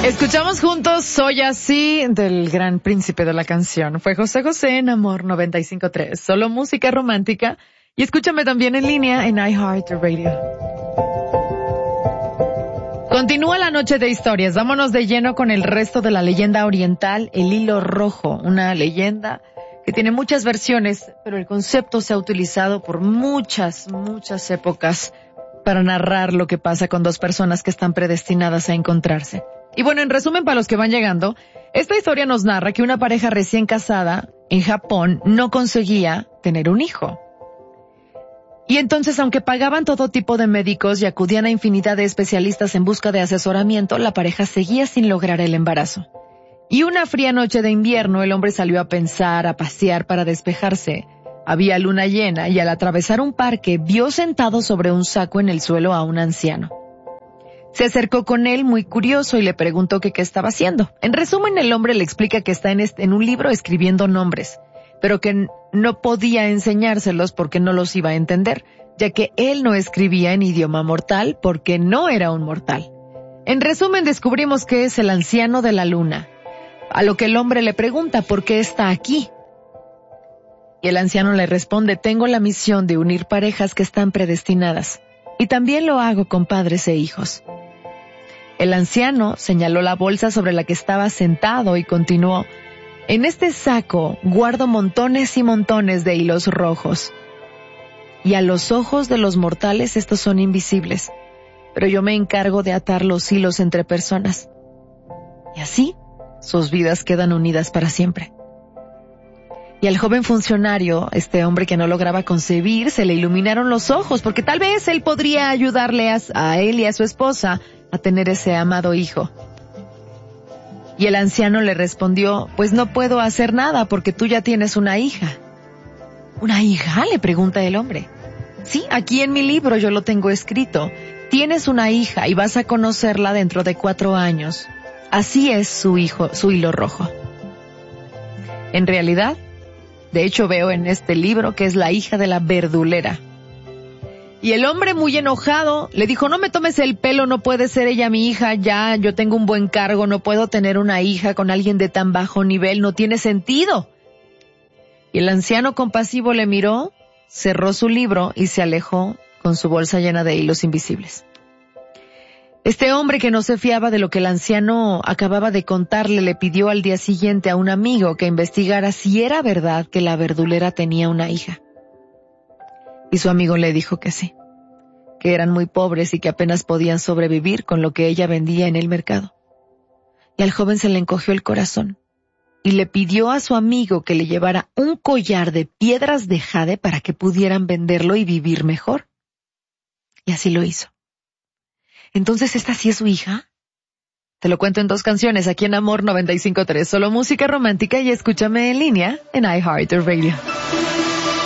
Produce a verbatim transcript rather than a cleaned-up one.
Escuchamos juntos Soy Así del gran príncipe de la canción. Fue José José en Amor noventa y cinco punto tres. Solo música romántica. Y escúchame también en línea en iHeartRadio. Continúa la noche de historias. Vámonos de lleno con el resto de la leyenda oriental, el hilo rojo. Una leyenda que tiene muchas versiones, pero el concepto se ha utilizado por muchas, muchas épocas para narrar lo que pasa con dos personas que están predestinadas a encontrarse. Y bueno, en resumen, para los que van llegando, esta historia nos narra que una pareja recién casada en Japón no conseguía tener un hijo. Y entonces, aunque pagaban todo tipo de médicos y acudían a infinidad de especialistas en busca de asesoramiento, la pareja seguía sin lograr el embarazo. Y una fría noche de invierno, el hombre salió a pensar, a pasear para despejarse. Había luna llena y al atravesar un parque, vio sentado sobre un saco en el suelo a un anciano. Se acercó con él muy curioso y le preguntó que qué estaba haciendo. En resumen, el hombre le explica que está en, este, en un libro escribiendo nombres, pero que no podía enseñárselos porque no los iba a entender, ya que él no escribía en idioma mortal porque no era un mortal. En resumen, descubrimos que es el anciano de la luna, a lo que el hombre le pregunta por qué está aquí. Y el anciano le responde: tengo la misión de unir parejas que están predestinadas, y también lo hago con padres e hijos. El anciano señaló la bolsa sobre la que estaba sentado y continuó: en este saco guardo montones y montones de hilos rojos. Y a los ojos de los mortales estos son invisibles, pero yo me encargo de atar los hilos entre personas. Y así, sus vidas quedan unidas para siempre. Y al joven funcionario, este hombre que no lograba concebir, se le iluminaron los ojos, porque tal vez él podría ayudarle a, a él y a su esposa a tener ese amado hijo. Y el anciano le respondió: pues no puedo hacer nada porque tú ya tienes una hija. ¿Una hija?, le pregunta el hombre. Sí, aquí en mi libro yo lo tengo escrito. Tienes una hija y vas a conocerla dentro de cuatro años. Así es su hijo, su hilo rojo. En realidad, de hecho veo en este libro que es la hija de la verdulera. Y el hombre, muy enojado, le dijo: no me tomes el pelo, no puede ser ella mi hija, ya, yo tengo un buen cargo, no puedo tener una hija con alguien de tan bajo nivel, no tiene sentido. Y el anciano compasivo le miró, cerró su libro y se alejó con su bolsa llena de hilos invisibles. Este hombre, que no se fiaba de lo que el anciano acababa de contarle, le pidió al día siguiente a un amigo que investigara si era verdad que la verdulera tenía una hija. Y su amigo le dijo que sí, que eran muy pobres y que apenas podían sobrevivir con lo que ella vendía en el mercado. Y al joven se le encogió el corazón y le pidió a su amigo que le llevara un collar de piedras de jade para que pudieran venderlo y vivir mejor. Y así lo hizo. Entonces, ¿esta sí es su hija? Te lo cuento en dos canciones aquí en Amor noventa y cinco punto tres. Solo música romántica, y escúchame en línea en iHeartRadio.